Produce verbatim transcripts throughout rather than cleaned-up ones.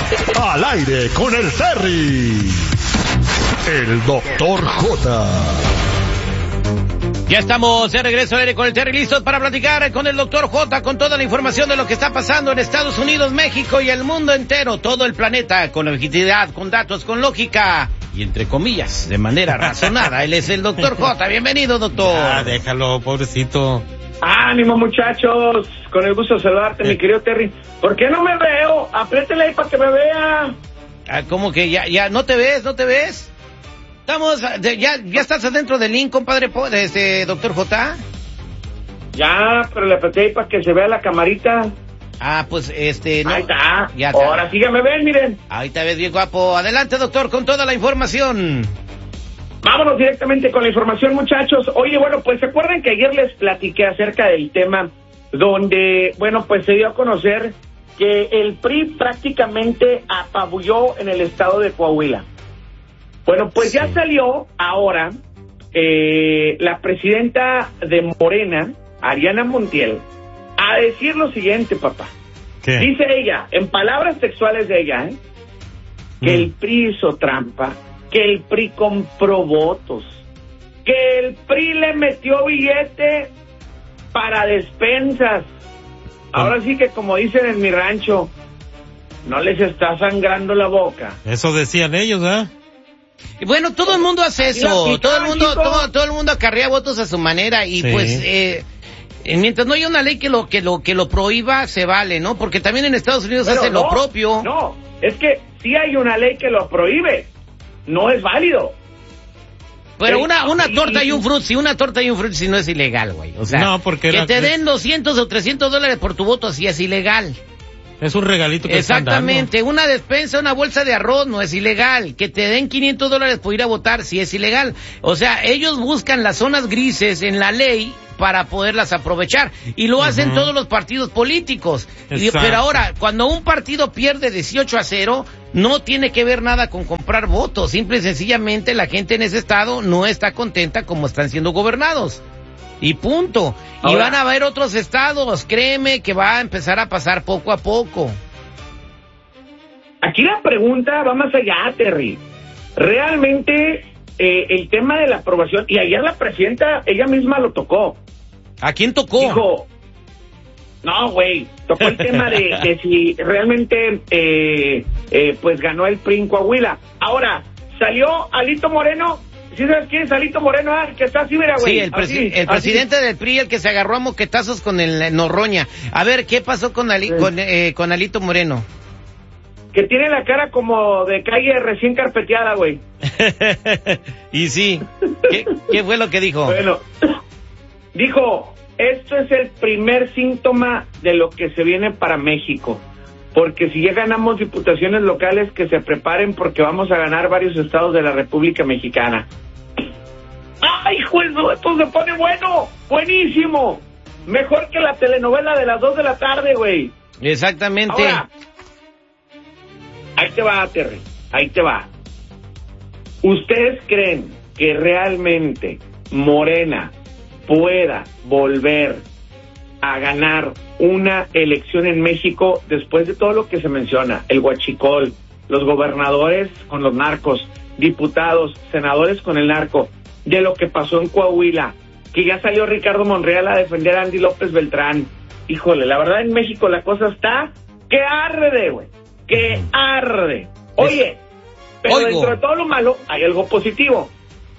Al aire con el Terry. El doctor J. Ya estamos de regreso al aire con el Terry, listos para platicar con el doctor J, con toda la información de lo que está pasando en Estados Unidos, México y el mundo entero, todo el planeta, con objetividad, con datos, con lógica y entre comillas, de manera razonada. Él es el doctor J. Bienvenido, doctor. Ah, déjalo, pobrecito. Ánimo, muchachos, con el gusto de saludarte, eh. mi querido Terry. ¿Por qué no me veo? Apriétele ahí para que me vea. Ah, ¿cómo que ya, ya, no te ves, no te ves? Estamos, ya, ya estás adentro del link, compadre, este, doctor J. Ya, pero le apreté ahí para que se vea la camarita. Ah, pues, este, no. Ahí está. Ya está. Ahora sí ya me ven, miren. Ahí te ves bien guapo. Adelante, doctor, con toda la información. Vámonos directamente con la información, muchachos. Oye, bueno, pues, ¿se acuerdan que ayer les platiqué acerca del tema donde, bueno, pues se dio a conocer que el P R I prácticamente apabulló en el estado de Coahuila? Bueno, pues ya salió ahora eh, la presidenta de Morena, Ariana Montiel, a decir lo siguiente, papá. ¿Qué? Dice ella, en palabras textuales de ella, ¿eh? que mm. el P R I hizo trampa, que el P R I compró votos, que el P R I le metió billete para despensas. Ahora sí que, como dicen en mi rancho, no les está sangrando la boca. Eso decían ellos, ¿eh? Bueno, todo el mundo hace eso, todo el mundo, todo, todo el mundo acarrea votos a su manera y sí. pues, eh, mientras no haya una ley que lo que lo que lo prohíba, se vale, ¿no? Porque también en Estados Unidos hace no, lo propio. No, es que sí hay una ley que lo prohíbe, no es válido. Pero una una torta y un frutzi, una torta y un frutzi no es ilegal, güey. O sea, no, porque que la... te den doscientos o trescientos dólares por tu voto sí es ilegal. Es un regalito que exactamente, están dando. Una despensa, una bolsa de arroz no es ilegal. Que te den quinientos dólares por ir a votar sí es ilegal. O sea, ellos buscan las zonas grises en la ley para poderlas aprovechar. Y lo hacen uh-huh. todos los partidos políticos. Y, pero ahora, cuando un partido pierde dieciocho a cero, no tiene que ver nada con comprar votos. Simple y sencillamente la gente en ese estado no está contenta como están siendo gobernados. Y punto. Ahora, y van a haber otros estados, créeme que va a empezar a pasar poco a poco. Aquí la pregunta va más allá, Terry. Realmente eh, el tema de la aprobación, y ayer la presidenta, ella misma lo tocó. ¿A quién tocó? Dijo, no, güey, tocó el tema de, de si realmente eh, eh, pues ganó el P R I en Coahuila. Ahora, salió Alito Moreno. ¿Sí sabes quién es Alito Moreno? Ah, que está así, mira, güey. Sí, el, presi- así, el presidente así. del P R I, el que se agarró a moquetazos con el Norroña. A ver, ¿qué pasó con, Ali- sí. con, eh, con Alito Moreno? Que tiene la cara como de calle recién carpeteada, güey. Y sí, ¿Qué, ¿qué fue lo que dijo? Bueno, dijo, esto es el primer síntoma de lo que se viene para México. Porque si ya ganamos diputaciones locales, que se preparen porque vamos a ganar varios estados de la República Mexicana. ¡Ay, juez! Esto se pone bueno, buenísimo. Mejor que la telenovela de las dos de la tarde, güey. Exactamente. Ahora, ahí te va, Terry, ahí te va. ¿Ustedes creen que realmente Morena pueda volver a ganar una elección en México después de todo lo que se menciona? El huachicol, los gobernadores con los narcos, diputados, senadores con el narco, de lo que pasó en Coahuila, que ya salió Ricardo Monreal a defender a Andy López Beltrán. Híjole, la verdad en México la cosa está que arde, güey, que arde. Oye, pero Oigo. dentro de todo lo malo hay algo positivo.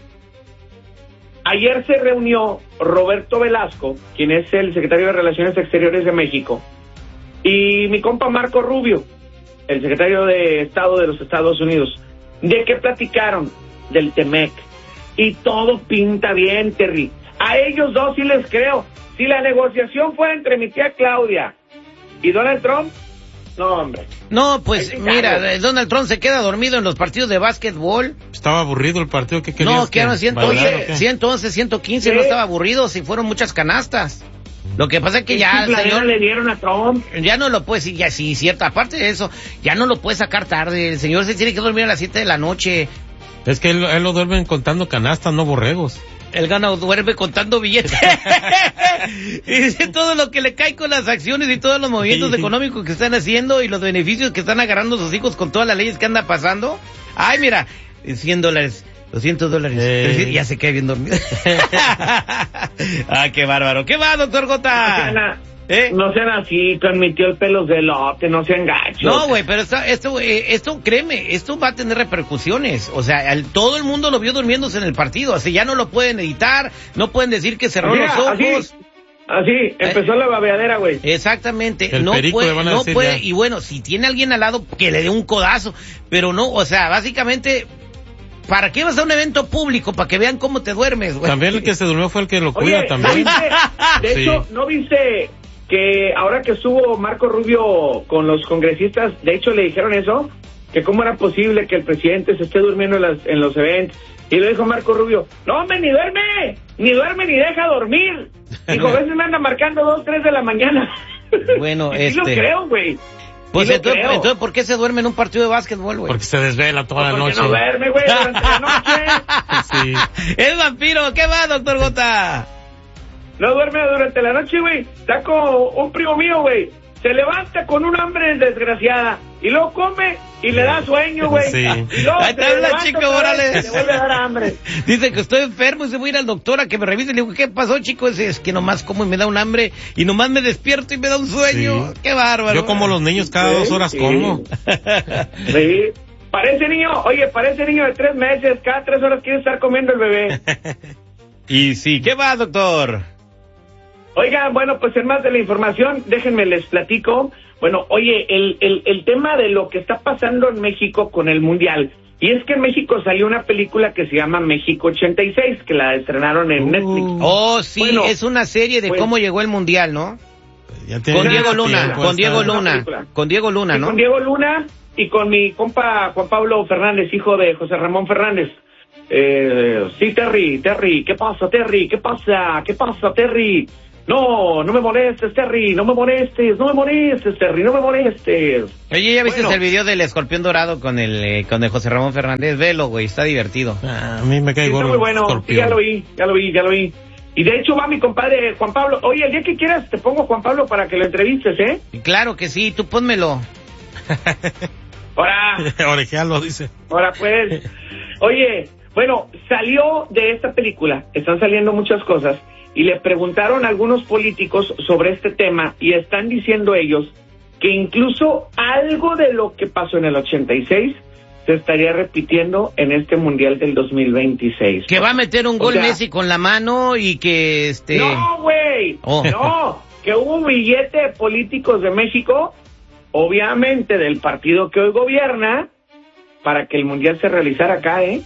Ayer se reunió Roberto Velasco, quien es el secretario de Relaciones Exteriores de México, y mi compa Marco Rubio, el secretario de Estado de los Estados Unidos. ¿De qué platicaron? Del Temec. Y todo pinta bien, Terry. A ellos dos sí les creo. Si la negociación fuera entre mi tía Claudia y Donald Trump, no, hombre. No, pues mira, Donald Trump se queda dormido en los partidos de básquetbol. Estaba aburrido el partido que querías. No, quedaron ciento once, ciento quince, ¿sí? No estaba aburrido, si fueron muchas canastas. Lo que pasa es que ya el señor le dieron a Trump. Ya no lo puede, sí, ya sí, cierto. Aparte de eso, ya no lo puede sacar tarde. El señor se tiene que dormir a las siete de la noche. Es que él, él lo duermen contando canastas, no borregos. El gana duerme contando billetes. Y dice todo lo que le cae con las acciones y todos los movimientos Sí. económicos que están haciendo y los beneficios que están agarrando sus hijos con todas las leyes que anda pasando. Ay, mira, cien dólares, doscientos dólares, Eh. trescientos, ya se queda bien dormido. Ah, qué bárbaro. ¿Qué va, doctor Gota? No, ¿Eh? no sean así, con mi tío el pelos de lote, no sean gachos. No, güey, pero esto, esto, eh, esto, créeme, esto va a tener repercusiones. O sea, el- todo el mundo lo vio durmiéndose en el partido. Así ya no lo pueden editar, no pueden decir que cerró Mira, los ojos. así, así, empezó la babeadera, güey. Exactamente, El no perico puede, le van a no decir puede, ya. y bueno, si tiene alguien al lado, que le dé un codazo, pero no, o sea, básicamente, ¿para qué vas a un evento público? Para que vean cómo te duermes, güey. También el que se durmió fue el que lo Oye, cuida ¿no también. viste? De Sí. hecho, ¿no viste que ahora que estuvo Marco Rubio con los congresistas, de hecho le dijeron eso? Que cómo era posible que el presidente se esté durmiendo en, las, en los eventos. Y lo dijo Marco Rubio, no, hombre, ni duerme, ni duerme ni deja dormir. Dijo, a veces me anda marcando dos, tres de la mañana. Bueno, y sí este... lo creo, güey. Pues Sí lo entonces, creo. entonces, ¿por qué se duerme en un partido de básquetbol, güey? Porque se desvela toda la Porque noche. no duerme, güey, durante la noche. Sí. Es vampiro, ¿qué va, doctor Gota? No duerme durante la noche, güey. Está como un primo mío, güey. Se levanta con un hambre desgraciada y luego come y le da sueño, güey. Sí. Y luego Ahí se te habla, levanta chico otra vez Morales. y le vuelve a dar hambre. Dice que estoy enfermo y se voy a ir al doctor a que me revise. Le digo, ¿qué pasó, chico? Dice, es que nomás como y me da un hambre y nomás me despierto y me da un sueño. Sí. Qué bárbaro. Yo como los niños cada dos horas Sí. como. Sí. Parece niño, oye, parece niño de tres meses. Cada tres horas quiere estar comiendo el bebé. Y sí, ¿qué va, doctor? Oigan, bueno, pues en más de la información, déjenme les platico. Bueno, oye, el, el, el tema de lo que está pasando en México con el Mundial. Y es que en México salió una película que se llama México ochenta y seis, que la estrenaron en Uh. Netflix. Oh, sí, Bueno, es una serie de pues- cómo llegó el mundial, ¿no? Ya tiene Con Diego tiempo Luna, esta- con Diego Una Luna, película. con Diego Luna, Sí, ¿no? con Diego Luna y con mi compa Juan Pablo Fernández, hijo de José Ramón Fernández. Eh, sí, Terry, Terry, ¿qué pasa, Terry? ¿Qué pasa? ¿Qué pasa, Terry? No, no me molestes, Terry, no me molestes, no me molestes, Terry, no me molestes. Oye, ¿ya viste Bueno. el video del escorpión dorado con el eh, con el José Ramón Fernández? Velo, güey, está divertido. Ah, a mí me cae Sí, está gordo. muy bueno, sí, Escorpión. ya lo vi, ya lo vi, ya lo vi. Y de hecho va mi compadre Juan Pablo. Oye, el día que quieras te pongo Juan Pablo para que lo entrevistes, ¿eh? Y claro que sí, tú pónmelo. Ahora, Orejealo, dice. ahora pues. Oye, bueno, salió de esta película, están saliendo muchas cosas, y le preguntaron a algunos políticos sobre este tema, y están diciendo ellos que incluso algo de lo que pasó en el ochenta y seis se estaría repitiendo en este Mundial del dos mil veintiséis. Que va a meter un O gol sea- Messi con la mano y que este... No, güey, Oh. no, que hubo un billete de políticos de México, obviamente del partido que hoy gobierna, para que el Mundial se realizara acá, ¿eh?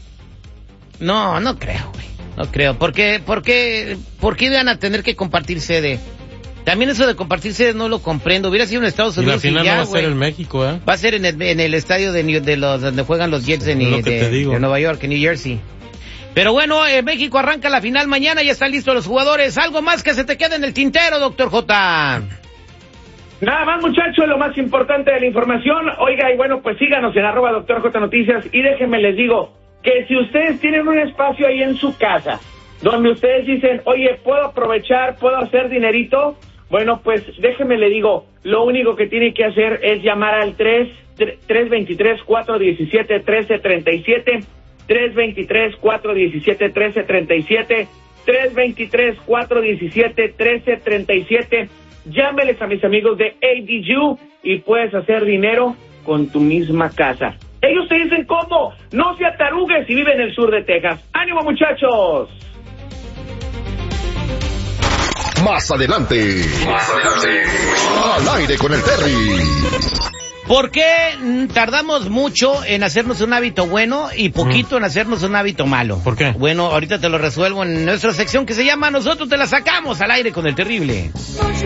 No, no creo, güey. No creo. ¿Por qué, por qué, por qué iban a tener que compartir sede? También eso de compartir sede no lo comprendo. Hubiera sido en Estados Y la Unidos y, final ya, no va a güey. ser en México, ¿eh? Va a ser en el, en el estadio de, New- de los donde juegan los Jets de, Es Ni- lo que de- te digo. de Nueva York, en New Jersey. Pero bueno, eh, México arranca la final mañana, ya están listos los jugadores. ¿Algo más que se te quede en el tintero, doctor J? Nada más, muchachos, lo más importante de la información. Oiga, y bueno, pues síganos en arroba doctor J Noticias y déjenme les digo que si ustedes tienen un espacio ahí en su casa donde ustedes dicen, oye, ¿puedo aprovechar, puedo hacer dinerito? Bueno, pues déjenme le digo, lo único que tiene que hacer es llamar al tres, tres veintitrés, cuatro diecisiete, trece treinta y siete, tres veintitrés, cuatro diecisiete, trece treinta y siete, tres veintitrés, cuatro diecisiete, trece treinta y siete. Llámeles a mis amigos de A D U y puedes hacer dinero con tu misma casa. Ellos te dicen cómo, no se atarugues si vive en el sur de Texas. ¡Ánimo, muchachos! Más adelante. Más adelante. Al aire con el Terry. ¿Por qué mm, tardamos mucho en hacernos un hábito bueno y poquito en hacernos un hábito malo? ¿Por qué? Bueno, ahorita te lo resuelvo en nuestra sección que se llama Nosotros te la sacamos al aire con el terrible.